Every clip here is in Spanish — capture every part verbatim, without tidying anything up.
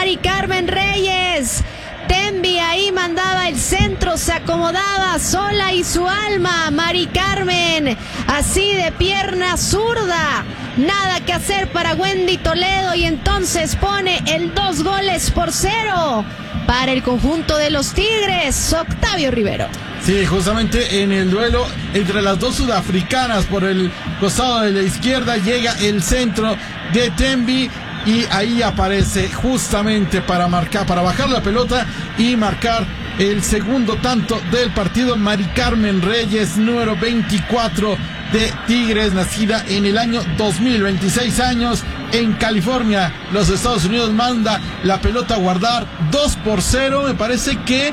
Mari Carmen Reyes. Tembi ahí mandaba el centro, se acomodaba sola y su alma. Mari Carmen, así de pierna zurda. Nada que hacer para Wendy Toledo y entonces pone el dos goles por cero para el conjunto de los Tigres. Octavio Rivero. Sí, justamente en el duelo entre las dos sudafricanas por el costado de la izquierda llega el centro de Tembi y ahí aparece justamente para marcar, para bajar la pelota y marcar el segundo tanto del partido. Mari Carmen Reyes, número veinticuatro de Tigres, nacida en el año dos mil, veintiséis años, en California, los Estados Unidos, manda la pelota a guardar dos por cero. Me parece que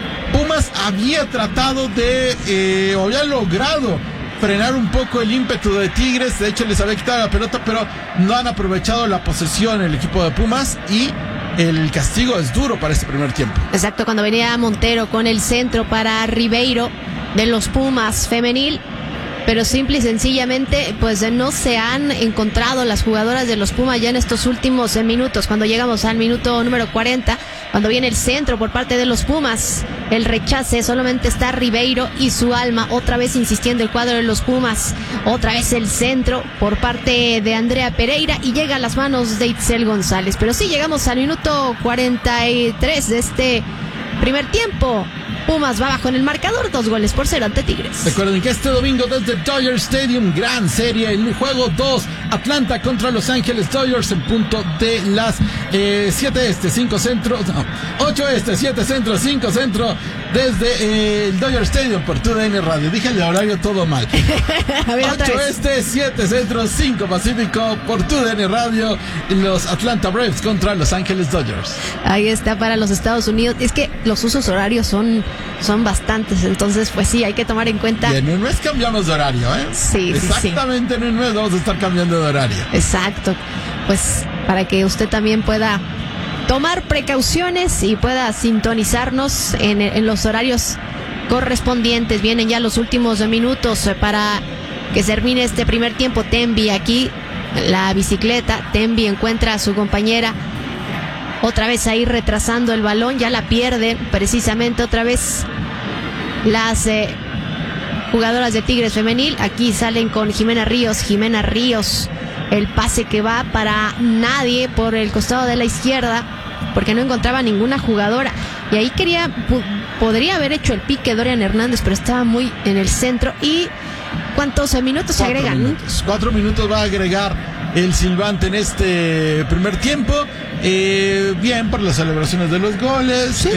Pumas había tratado de, eh, o había logrado frenar un poco el ímpetu de Tigres. De hecho, les había quitado la pelota, pero no han aprovechado la posesión el equipo de Pumas y el castigo es duro para este primer tiempo. Exacto, cuando venía Montero con el centro para Ribeiro de los Pumas femenil, pero simple y sencillamente pues no se han encontrado las jugadoras de los Pumas ya en estos últimos minutos. Cuando llegamos al minuto número cuarenta, cuando viene el centro por parte de los Pumas, el rechace, solamente está Ribeiro y su alma, otra vez insistiendo el cuadro de los Pumas, otra vez el centro por parte de Andrea Pereira y llega a las manos de Itzel González. Pero sí, llegamos al minuto cuarenta y tres de este primer tiempo. Pumas va abajo en el marcador, dos goles por cero ante Tigres. Recuerden que este domingo desde Dodger Stadium, gran serie, el juego dos, Atlanta contra Los Ángeles Dodgers en punto de las eh, siete este, cinco centro, no, ocho este, siete centro, cinco centro, desde eh, el Dodger Stadium por T U D N Radio. Dije el horario todo mal. ocho este, siete centro, cinco Pacífico por T U D N Radio, los Atlanta Braves contra Los Ángeles Dodgers. Ahí está para los Estados Unidos. Es que los usos horarios son Son bastantes, entonces pues sí, hay que tomar en cuenta. Y en un mes cambiamos de horario, ¿eh? Sí, exactamente, sí, sí. En un mes vamos a estar cambiando de horario. Exacto, pues para que usted también pueda tomar precauciones y pueda sintonizarnos en, en los horarios correspondientes. Vienen ya los últimos minutos para que termine este primer tiempo. Tembi aquí, la bicicleta, Tembi encuentra a su compañera. Otra vez ahí retrasando el balón, ya la pierde precisamente otra vez las eh, jugadoras de Tigres femenil. Aquí salen con Jimena Ríos, Jimena Ríos, el pase que va para nadie por el costado de la izquierda, porque no encontraba ninguna jugadora. Y ahí quería, podría haber hecho el pique Dorian Hernández, pero estaba muy en el centro. ¿Y cuántos minutos se agregan? Minutos, cuatro minutos va a agregar el silbante en este primer tiempo. Eh, bien por las celebraciones de los goles. Sí.